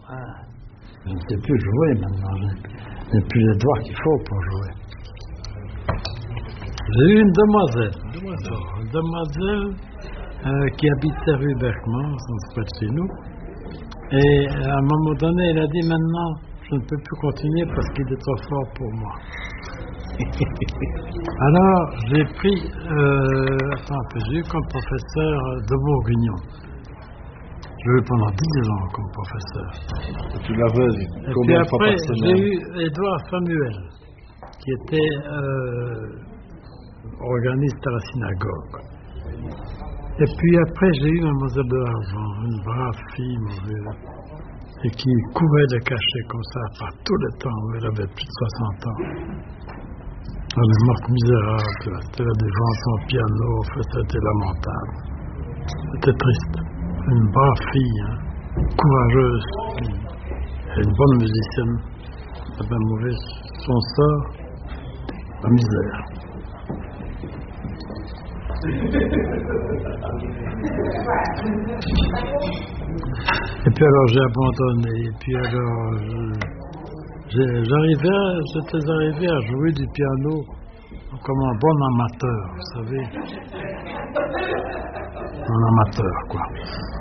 Je ne sais plus jouer maintenant. Je n'ai plus les doigts qu'il faut pour jouer. J'ai eu une demoiselle qui habitait rue Berckmans, c'est près de chez nous. Et à un moment donné, elle a dit maintenant, je ne peux plus continuer parce qu'il est trop fort pour moi. Alors, j'ai pris, j'ai eu comme professeur de Bourguignon. J'ai eu pendant 10 ans comme professeur. Et tu l'avais combien de fois par semaine? J'ai eu Édouard Samuel, qui était organiste à la synagogue. Et puis après, j'ai eu Mademoiselle de l'Argent, une brave fille, et qui courait de cachet comme ça par tout le temps. Elle avait plus de 60 ans. Elle est morte misérable. Elle avait des gens à son piano, c'était lamentable. C'était triste. Une brave fille, courageuse, et une bonne musicienne. Elle avait mourir son sort, la misère. Et puis alors j'ai abandonné. Et puis alors j'étais arrivé à jouer du piano comme un bon amateur, vous savez. Un amateur, quoi.